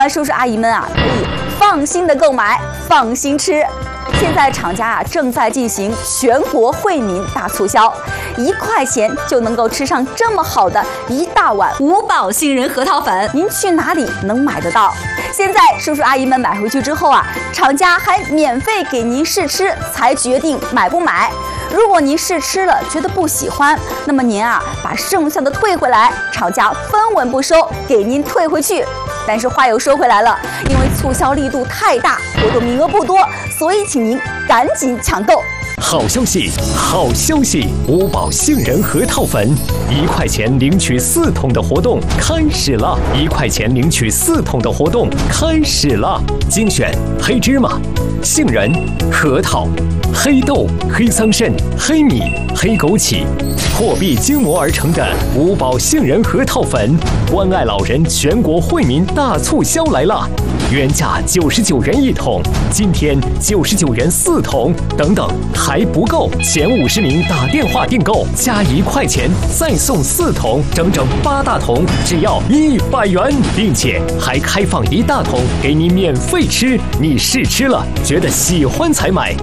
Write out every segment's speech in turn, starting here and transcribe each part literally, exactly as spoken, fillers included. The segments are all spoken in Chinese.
叔叔阿姨们啊，可以放心的购买，放心吃。现在厂家啊正在进行全国惠民大促销，一块钱就能够吃上这么好的一大碗五宝杏仁核桃粉，您去哪里能买得到？现在叔叔阿姨们买回去之后啊，厂家还免费给您试吃，才决定买不买。如果您试吃了觉得不喜欢，那么您啊把剩下的退回来，厂家分文不收，给您退回去。但是话又说回来了，因为促销力度太大，活动名额不多，所以请您赶紧抢购。 好消息，好消息！五宝杏仁核桃粉，一块钱领取四桶的活动开始了！一块钱领取四桶的活动开始了！精选黑芝麻、杏仁、核桃、黑豆、黑桑葚、黑米、黑枸杞，破壁筋磨而成的五宝杏仁核桃粉，关爱老人全国惠民大促销来了！原价九十九元一桶，今天九十九元四桶，等等还不够，前五十名打电话订购加一块钱再送四桶，整整八大桶，只要一百元，并且还开放一大桶给你免费吃，你试吃了觉得喜欢才买。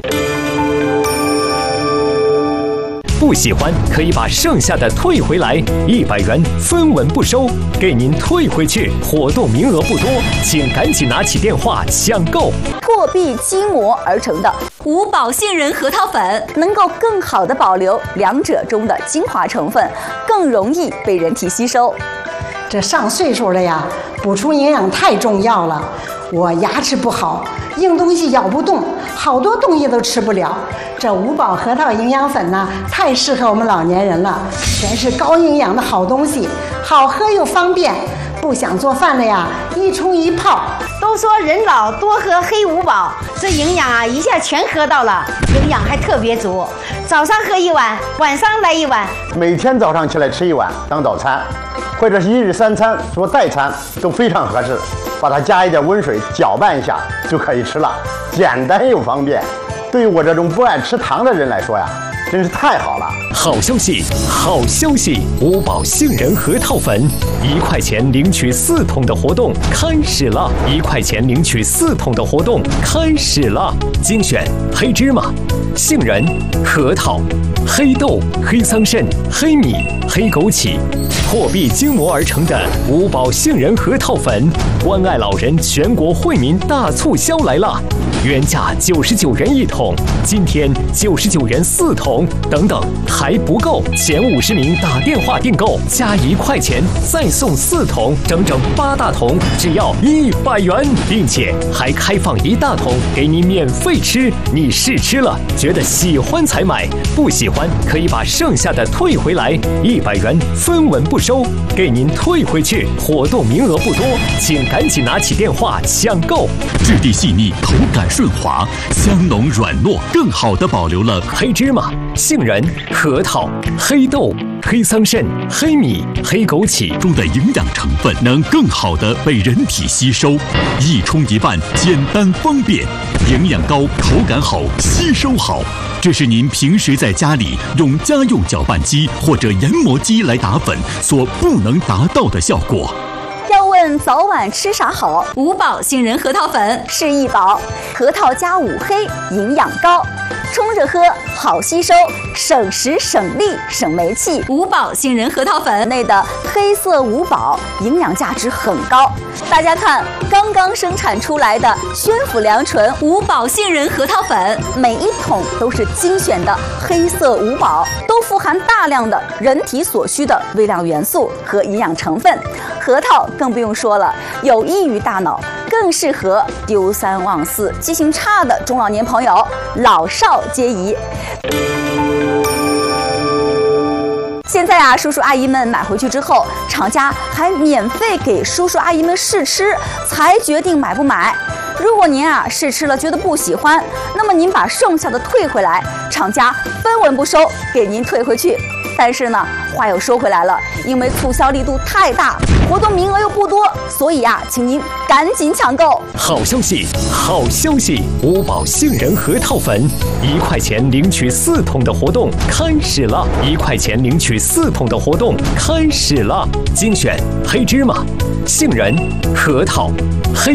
不喜欢可以把剩下的退回来，一百元分文不收，给您退回去。活动名额不多，请赶紧拿起电话抢购。 破壁筋磨而成的五宝杏仁核桃粉，能够更好的保留两者中的精华成分，更容易被人体吸收。 这上岁数了呀，补充营养太重要了。我牙齿不好，硬东西咬不动，好多东西都吃不了。这五宝核桃营养粉呢，太适合我们老年人了，全是高营养的好东西，好喝又方便。不想做饭的呀，一冲一泡。 都说人老多喝黑五宝，这营养啊一下全喝到了，营养还特别足。早上喝一碗，晚上来一碗， 每天早上起来吃一碗当早餐，或者是一日三餐做代餐都非常合适。把它加一点温水搅拌一下就可以吃了，简单又方便。对于我这种不爱吃糖的人来说呀，真是太好了！ 好消息，好消息！五宝杏仁核桃粉，一块钱领取四桶的活动开始了！一块钱领取四桶的活动开始了！精选黑芝麻、杏仁、核桃、黑豆、黑桑葚、黑米、黑枸杞，破壁筋磨而成的五宝杏仁核桃粉，关爱老人全国惠民大促销来了！原价九十九元一桶，今天九十九元四桶，等等还不够，前五十名打电话订购加一块钱再送四桶，整整八大桶，只要一百元，并且还开放一大桶给你免费吃，你试吃了觉得喜欢才买，不喜欢可以把剩下的退回来，一百元分文不收，给您退回去。活动名额不多，请赶紧拿起电话抢购。 质地细腻，口感顺滑，香浓软糯，更好地保留了黑芝麻、杏仁、核桃、黑豆、黑桑葚、黑米、黑枸杞中的营养成分，能更好地被人体吸收。一冲一拌，简单方便，营养高，口感好，吸收好。这是您平时在家里用家用搅拌机或者研磨机来打粉所不能达到的效果。 要问早晚吃啥好？五宝杏仁核桃粉是一宝，核桃加五黑，营养高，冲着喝好吸收，省时省力省煤气。五宝杏仁核桃粉内的黑色五宝营养价值很高。大家看，刚刚生产出来的宣府良纯五宝杏仁核桃粉，每一桶都是精选的黑色五宝，都富含大量的人体所需的微量元素和营养成分。核桃更不用说了，有益于大脑，更适合丢三忘四、记性差的中老年朋友，老少皆宜。现在啊，叔叔阿姨们买回去之后，厂家还免费给叔叔阿姨们试吃，才决定买不买。如果您啊试吃了觉得不喜欢，那么您把剩下的退回来，厂家分文不收，给您退回去。但是呢，话又说回来了，因为促销力度太大，活动名额又不多，所以啊，请您赶紧抢购。 好消息，好消息！五宝杏仁核桃粉，一块钱领取四桶的活动开始了！一块钱领取四桶的活动开始了！精选黑芝麻、杏仁、核桃、